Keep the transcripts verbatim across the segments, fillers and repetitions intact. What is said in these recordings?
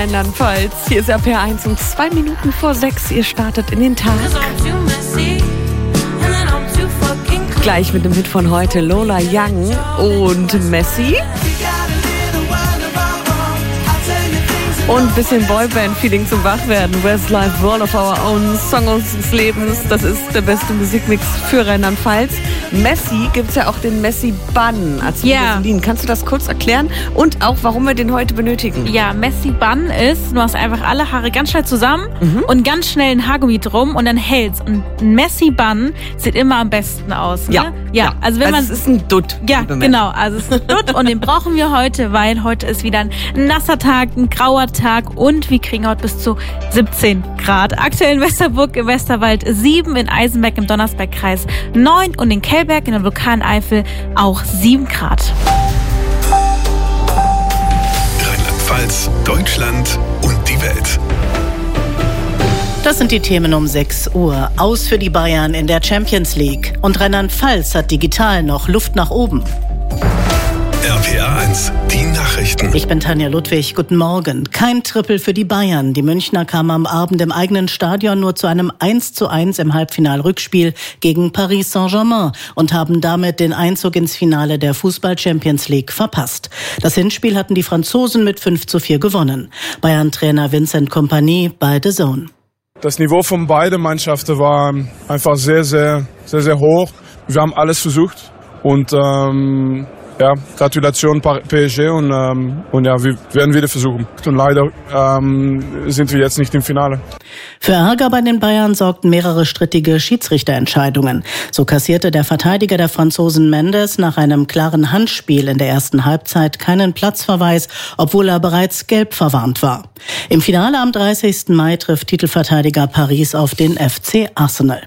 Rheinland-Pfalz. Hier ist R P R eins um zwei Minuten vor sechs. Ihr startet in den Tag. Gleich mit dem Hit von heute, Lola Young und Messi. Und ein bisschen Boyband-Feeling zum Wachwerden. Westlife, World of Our Own, Song unseres Lebens. Das ist der beste Musikmix für Rheinland-Pfalz. Messi gibt's ja auch den Messi-Bun. Also ja. Kannst du das kurz erklären? Und auch, warum wir den heute benötigen? Ja, Messi-Bun ist, du machst einfach alle Haare ganz schnell zusammen mhm. und ganz schnell ein Haargummi drum und dann hältst. Und ein Messi-Bun sieht immer am besten aus. Ne? Ja. Ja, also wenn also man. Es ist ein Dutt. Ja, genau. Also es ist ein Dutt und den brauchen wir heute, weil heute ist wieder ein nasser Tag, ein grauer Tag und wir kriegen heute bis zu siebzehn Grad. Aktuell in Westerburg im Westerwald sieben, in Eisenberg im Donnersbergkreis neun und in Kellberg in der Vulkaneifel auch sieben Grad. Rheinland-Pfalz, Deutschland und die Welt. Das sind die Themen um sechs Uhr. Aus für die Bayern in der Champions League. Und Rheinland-Pfalz hat digital noch Luft nach oben. R P R eins, die Nachrichten. Ich bin Tanja Ludwig, guten Morgen. Kein Triple für die Bayern. Die Münchner kamen am Abend im eigenen Stadion nur zu einem eins zu eins im Halbfinal-Rückspiel gegen Paris Saint-Germain und haben damit den Einzug ins Finale der Fußball-Champions League verpasst. Das Hinspiel hatten die Franzosen mit fünf zu vier gewonnen. Bayern-Trainer Vincent Kompany bei The Zone. Das Niveau von beiden Mannschaften war einfach sehr, sehr, sehr, sehr hoch. Wir haben alles versucht und ähm, ja, Gratulation P S G und, ähm, und ja, wir werden wieder versuchen. Und leider ähm, sind wir jetzt nicht im Finale. Für Ärger bei den Bayern sorgten mehrere strittige Schiedsrichterentscheidungen. So kassierte der Verteidiger der Franzosen Mendes nach einem klaren Handspiel in der ersten Halbzeit keinen Platzverweis, obwohl er bereits gelb verwarnt war. Im Finale am dreißigsten Mai trifft Titelverteidiger Paris auf den F C Arsenal.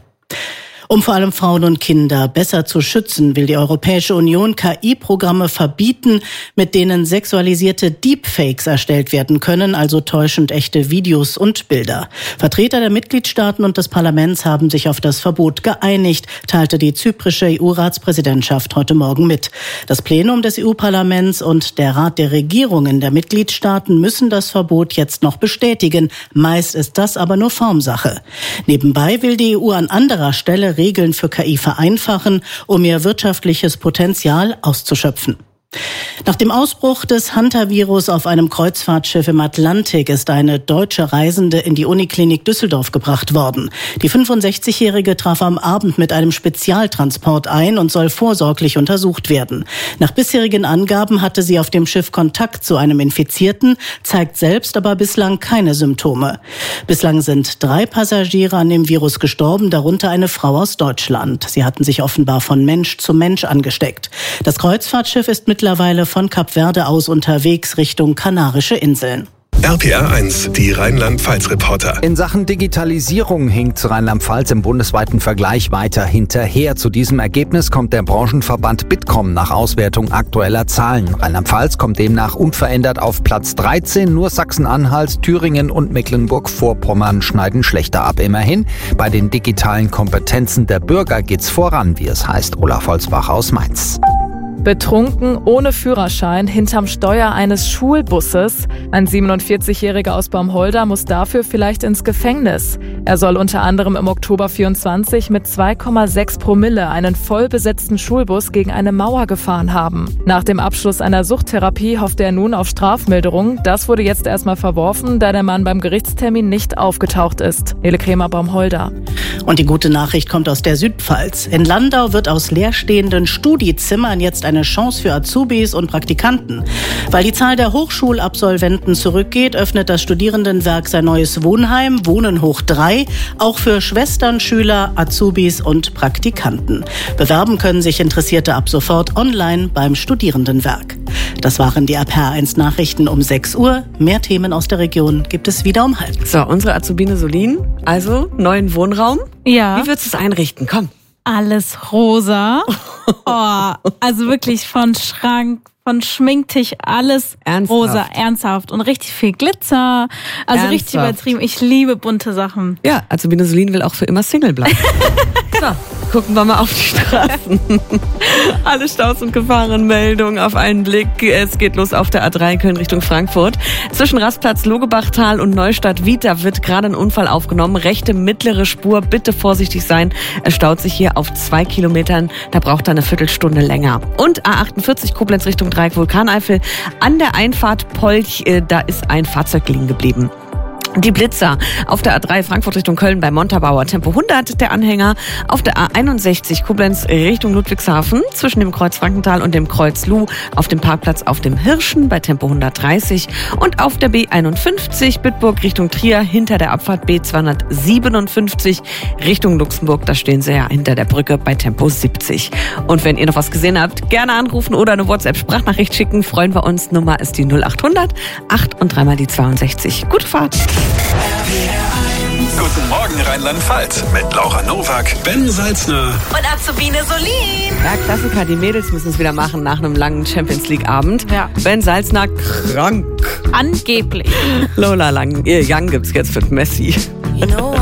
Um vor allem Frauen und Kinder besser zu schützen, will die Europäische Union K I-Programme verbieten, mit denen sexualisierte Deepfakes erstellt werden können, also täuschend echte Videos und Bilder. Vertreter der Mitgliedstaaten und des Parlaments haben sich auf das Verbot geeinigt, teilte die zyprische E U-Ratspräsidentschaft heute Morgen mit. Das Plenum des E U-Parlaments und der Rat der Regierungen der Mitgliedstaaten müssen das Verbot jetzt noch bestätigen. Meist ist das aber nur Formsache. Nebenbei will die E U an anderer Stelle Regeln für K I vereinfachen, um ihr wirtschaftliches Potenzial auszuschöpfen. Nach dem Ausbruch des Hantavirus auf einem Kreuzfahrtschiff im Atlantik ist eine deutsche Reisende in die Uniklinik Düsseldorf gebracht worden. Die fünfundsechzigjährige traf am Abend mit einem Spezialtransport ein und soll vorsorglich untersucht werden. Nach bisherigen Angaben hatte sie auf dem Schiff Kontakt zu einem Infizierten, zeigt selbst aber bislang keine Symptome. Bislang sind drei Passagiere an dem Virus gestorben, darunter eine Frau aus Deutschland. Sie hatten sich offenbar von Mensch zu Mensch angesteckt. Das Kreuzfahrtschiff ist mittlerweile von Kap Verde aus unterwegs Richtung Kanarische Inseln. R P R eins, die Rheinland-Pfalz-Reporter. In Sachen Digitalisierung hinkt Rheinland-Pfalz im bundesweiten Vergleich weiter hinterher. Zu diesem Ergebnis kommt der Branchenverband Bitkom nach Auswertung aktueller Zahlen. Rheinland-Pfalz kommt demnach unverändert auf Platz dreizehn. Nur Sachsen-Anhalt, Thüringen und Mecklenburg-Vorpommern schneiden schlechter ab. Immerhin, bei den digitalen Kompetenzen der Bürger geht's voran, wie es heißt. Olaf Holzbach aus Mainz. Betrunken, ohne Führerschein, hinterm Steuer eines Schulbusses. Ein siebenundvierzigjähriger aus Baumholder muss dafür vielleicht ins Gefängnis. Er soll unter anderem im Oktober vierundzwanzig mit zwei Komma sechs Promille einen vollbesetzten Schulbus gegen eine Mauer gefahren haben. Nach dem Abschluss einer Suchttherapie hoffte er nun auf Strafmilderung. Das wurde jetzt erstmal verworfen, da der Mann beim Gerichtstermin nicht aufgetaucht ist. Nele Kremer, Baumholder. Und die gute Nachricht kommt aus der Südpfalz. In Landau wird aus leerstehenden Studiezimmern jetzt eine Chance für Azubis und Praktikanten. Weil die Zahl der Hochschulabsolventen zurückgeht, öffnet das Studierendenwerk sein neues Wohnheim, Wohnen hoch drei, auch für Schwesternschüler, Azubis und Praktikanten. Bewerben können sich Interessierte ab sofort online beim Studierendenwerk. Das waren die R P R eins Nachrichten um sechs Uhr. Mehr Themen aus der Region gibt es wieder um halb. So, unsere Azubine Solin, also neuen Wohnraum. Ja. Wie würdest du es einrichten? Komm. Alles rosa. Oh, also wirklich von Schrank, von Schminktisch, alles Ernsthaft? rosa, ernsthaft. Und richtig viel Glitzer. Also Ernsthaft? Richtig übertrieben. Ich liebe bunte Sachen. Ja, Azubine Solin will auch für immer Single bleiben. So. Gucken wir mal auf die Straßen. Alle Staus und Gefahrenmeldungen auf einen Blick. Es geht los auf der A drei Köln Richtung Frankfurt. Zwischen Rastplatz Logebachtal und Neustadt-Wieta wird gerade ein Unfall aufgenommen. Rechte mittlere Spur, bitte vorsichtig sein. Es staut sich hier auf zwei Kilometern. Da braucht er eine Viertelstunde länger. Und A achtundvierzig Koblenz Richtung Dreieck Vulkaneifel. An der Einfahrt Polch, da ist ein Fahrzeug liegen geblieben. Die Blitzer auf der A drei Frankfurt Richtung Köln bei Montabaur, Tempo hundert, der Anhänger. Auf der A einundsechzig Koblenz Richtung Ludwigshafen zwischen dem Kreuz Frankenthal und dem Kreuz Luh auf dem Parkplatz auf dem Hirschen bei Tempo hundertdreißig. Und auf der B einundfünfzig Bitburg Richtung Trier hinter der Abfahrt B zweihundertsiebenundfünfzig Richtung Luxemburg. Da stehen sie ja hinter der Brücke bei Tempo siebzig. Und wenn ihr noch was gesehen habt, gerne anrufen oder eine WhatsApp-Sprachnachricht schicken. Freuen wir uns. Nummer ist die null achthundert acht und dreimal die zweiundsechzig. Gute Fahrt. Guten Morgen Rheinland-Pfalz mit Laura Nowak, Ben Salzner Und Azubine Solin. Ja, Klassiker, die Mädels müssen es wieder machen nach einem langen Champions-League-Abend. Ja. Ben Salzner krank. Angeblich. Lola Lang, Young gibt's jetzt für Messi. You know